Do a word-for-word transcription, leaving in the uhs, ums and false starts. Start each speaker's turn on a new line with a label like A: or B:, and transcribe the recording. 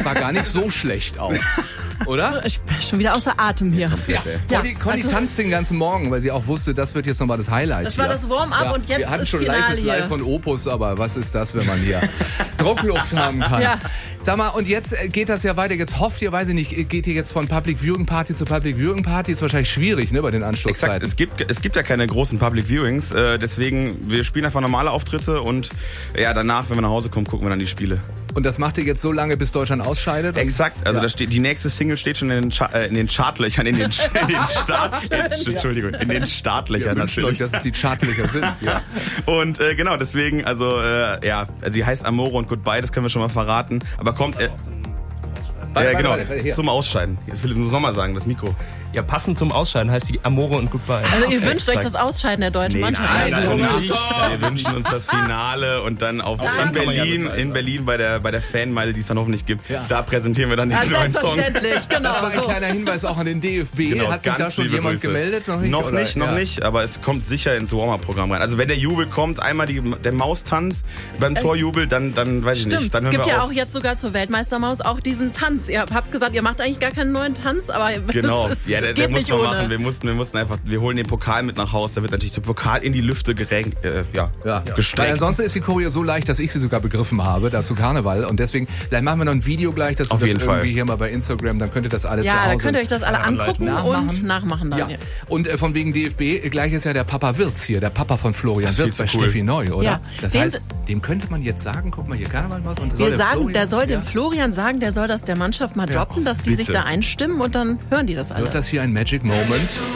A: war gar nicht so schlecht auch, oder?
B: Ich bin schon wieder außer Atem hier.
A: Ja.
B: Ja.
A: Conny, Conny
B: Also-
A: tanzt den ganzen Morgen, weil sie auch wusste, das wird jetzt nochmal das Highlight.
B: Das war
A: hier.
B: das Warm-up und jetzt
A: wir hatten
B: ist
A: schon
B: Finale
A: Live ist Live
B: hier.
A: von Opus, aber was ist das, wenn man hier Druckluft haben kann?
B: Ja.
A: Sag mal, und jetzt geht das ja weiter. Jetzt hofft ihr, weiß ich nicht, geht ihr jetzt von Public Viewing Party zu Public Viewing Party? Ist wahrscheinlich schwierig, ne, bei den Anschlusszeiten.
C: Exakt, es gibt, es gibt ja keine großen Public Viewings, äh, deswegen, wir spielen einfach normale Auftritte und ja, danach, wenn wir nach Hause kommen, gucken wir dann die Spiele.
A: Und das macht ihr jetzt so lange, bis Deutschland ausscheidet?
C: Exakt, also
A: ja.
C: da steht, die nächste Single steht schon in den, Cha- äh, in den Chartlöchern, in den, in den Start, Entschuldigung, in den Startlöchern
A: Wir wünschen euch,
C: natürlich.
A: dass es die Chartlöcher sind. Ja.
C: Und äh, genau, deswegen, also äh, ja, also sie heißt Amore und Goodbye, das können wir schon mal verraten, aber kommt, äh,
A: Warte,
C: ja,
A: warte,
C: genau,
A: warte, hier.
C: zum Ausscheiden. Jetzt will ich nur Sommer sagen, das Mikro.
D: Ja, passend zum Ausscheiden heißt die Amore und Goodbye.
B: Also ihr wünscht
C: Exakt.
B: euch das Ausscheiden der deutschen Mannschaft.
C: nein,
B: eigentlich,
C: nein,
B: oder?
C: nein, nicht. Wir wünschen uns das Finale und dann auf
B: Da
C: in
B: kann man
D: ja
C: Berlin,
D: Bescheid
C: in Berlin bei der bei der Fanmeile, die es dann hoffentlich gibt.
A: Ja.
C: Da präsentieren wir dann den
B: Ja,
C: neuen Song.
B: selbstverständlich, genau.
A: Das war ein
B: so.
A: kleiner Hinweis auch an den D F B.
C: Genau,
A: Hat sich da
C: ganz
A: schon
C: liebe
A: jemand
C: Grüße.
A: gemeldet? Noch nicht,
C: noch
A: oder?
C: nicht, noch
A: Ja.
C: nicht, aber es kommt sicher ins Warm-Up-Programm rein. Also wenn der Jubel kommt, einmal die, der Maustanz beim Torjubel, dann, dann weiß ich
B: Stimmt,
C: nicht. Dann
B: es
C: hören
B: gibt
C: wir
B: ja
C: auf.
B: auch jetzt sogar zur Weltmeistermaus auch diesen Tanz. Ihr habt gesagt, ihr macht eigentlich gar keinen neuen Tanz, aber
C: Genau,
B: es, ist,
C: ja,
B: es
C: der,
B: geht
C: der muss
B: nicht
C: man
B: ohne.
C: machen. Wir mussten, wir mussten einfach, wir holen den Pokal mit nach Haus. Da wird natürlich der Pokal in die Lüfte gerenkt, äh, ja,
A: Ja. Weil
C: gestreckt.
A: ansonsten ist die Choreo so leicht, dass ich sie sogar begriffen habe, dazu Karneval. Und deswegen, vielleicht machen wir noch ein Video gleich, dass wir
C: Auf
A: das
C: jeden
A: irgendwie
C: Fall.
A: hier mal bei Instagram, dann könnt ihr das alle zu
B: Ja,
A: Hause
B: da könnt ihr euch das alle angucken
A: nachmachen.
B: und nachmachen dann.
A: Ja. Und äh, von wegen D F B, gleich ist ja der Papa Wirz hier, der Papa von Florian
C: Das ist
A: Wirz
C: viel
A: bei
C: zu cool.
A: Steffi Neu, oder?
B: Ja.
A: Das
B: Den-
A: heißt, dem könnte man jetzt sagen, guck mal hier, Karneval was. Und soll
B: Wir
A: der
B: sagen,
A: Florian,
B: der soll dem
A: ja,
B: Florian sagen, der soll das der Mannschaft mal droppen, dass die sich
C: bitte.
B: da einstimmen und dann hören die das alle.
A: Wird das hier ein Magic Moment?